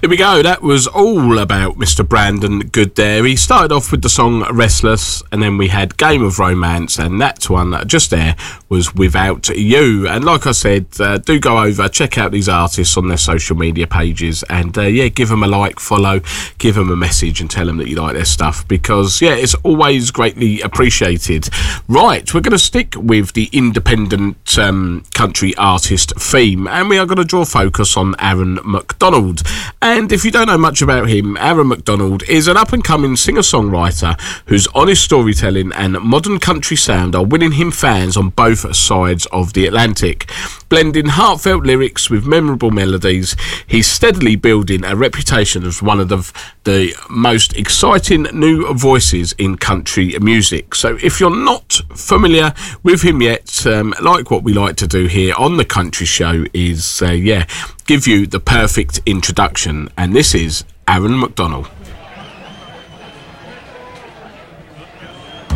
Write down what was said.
Here we go. That was all about Mr. Brandon Good there. He started off with the song Restless, and then we had Game of Romance, and that one just there was Without You. And like I said, do go over, check out these artists on their social media pages, and give them a like, follow, give them a message and tell them that you like their stuff, because it's always greatly appreciated. Right, we're going to stick with the independent country artist theme, and we are going to draw focus on Aaron McDonald. And if you don't know much about him, Aaron McDonald is an up-and-coming singer-songwriter whose honest storytelling and modern country sound are winning him fans on both sides of the Atlantic. Blending heartfelt lyrics with memorable melodies, he's steadily building a reputation as one of the most exciting new voices in country music. So if you're not familiar with him yet, like what we like to do here on the Country Show is, give you the perfect introduction. And this is Aaron McDonald.